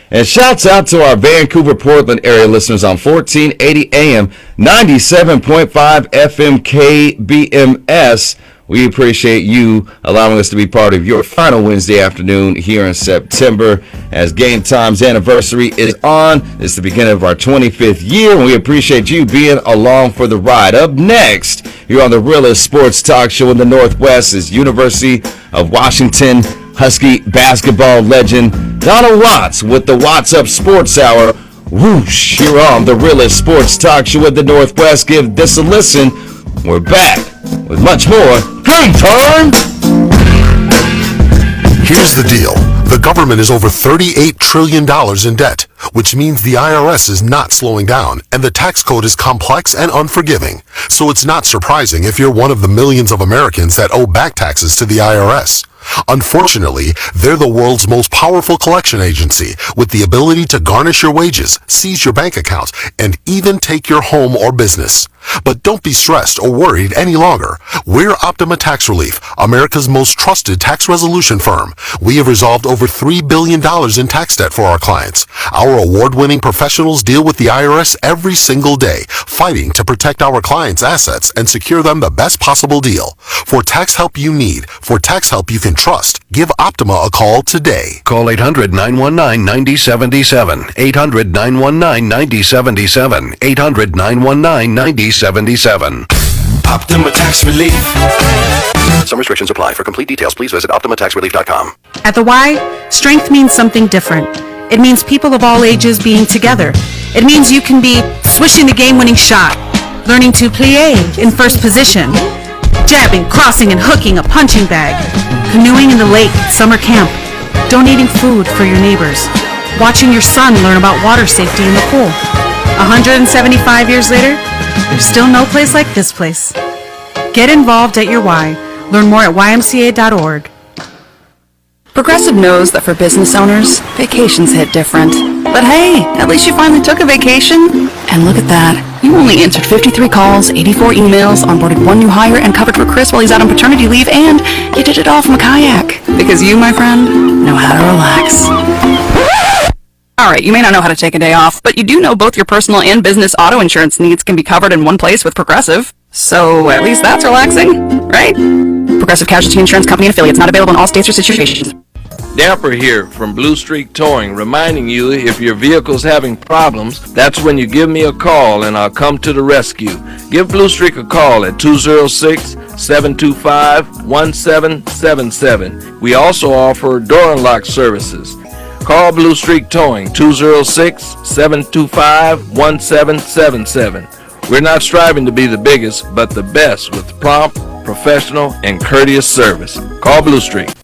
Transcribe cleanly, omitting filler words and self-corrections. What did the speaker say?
And shouts out to our Vancouver, Portland area listeners on 1480 AM, 97.5 FM KBMS. We appreciate you allowing us to be part of your final Wednesday afternoon here in September as Game Time's anniversary is on. It's the beginning of our 25th year, and we appreciate you being along for the ride. Up next, here on the realest sports talk show in the Northwest is University of Washington Husky basketball legend Donald Watts with the Watts Up Sports Hour. Whoosh, here on the realest sports talk show in the Northwest. Give this a listen. We're back with much more Game Time! Here's the deal. The government is over $38 trillion in debt, which means the IRS is not slowing down, and the tax code is complex and unforgiving. So it's not surprising if you're one of the millions of Americans that owe back taxes to the IRS. Unfortunately, they're the world's most powerful collection agency with the ability to garnish your wages, seize your bank accounts, and even take your home or business. But don't be stressed or worried any longer. We're Optima Tax Relief, America's most trusted tax resolution firm. We have resolved over $3 billion in tax debt for our clients. Our award-winning professionals deal with the IRS every single day, fighting to protect our clients' assets and secure them the best possible deal. For tax help you need, for tax help you can trust, give Optima a call today. Call 800-919-9077. 800-919-9077. 800-919-9077. Optima Tax Relief. Some restrictions apply. For complete details, please visit OptimaTaxRelief.com. At the Y, strength means something different. It means people of all ages being together. It means you can be swishing the game-winning shot, learning to plie in first position, jabbing, crossing, and hooking a punching bag, canoeing in the lake at summer camp, donating food for your neighbors, watching your son learn about water safety in the pool. 175 years later, there's still no place like this place. Get involved at your Y. Learn more at ymca.org. Progressive knows that for business owners, vacations hit different. But hey, at least you finally took a vacation. And look at that. You only answered 53 calls, 84 emails, onboarded one new hire, and covered for Chris while he's out on paternity leave, and you did it all from a kayak. Because you, my friend, know how to relax. Alright, you may not know how to take a day off, but you do know both your personal and business auto insurance needs can be covered in one place with Progressive. So at least that's relaxing, right? Progressive Casualty Insurance Company and affiliates, not available in all states or situations. Dapper here from Blue Streak Towing, reminding you if your vehicle's having problems, that's when you give me a call and I'll come to the rescue. Give Blue Streak a call at 206-725-1777. We also offer door unlock services. Call Blue Streak Towing, 206-725-1777. We're not striving to be the biggest, but the best with prompt, professional, and courteous service. Call Blue Streak.